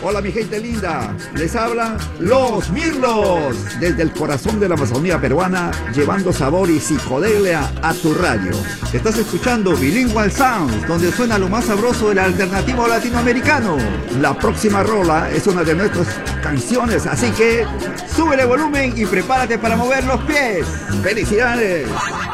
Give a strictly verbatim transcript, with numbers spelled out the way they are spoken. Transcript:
Hola mi gente linda, les habla Los Mirlos, desde el corazón de la Amazonía peruana, llevando sabor y psicodelia a tu radio. Estás escuchando Bilingual Sounds, donde suena lo más sabroso del alternativo latinoamericano. La próxima rola es una de nuestras canciones, así que súbele volumen y prepárate para mover los pies. ¡Felicidades!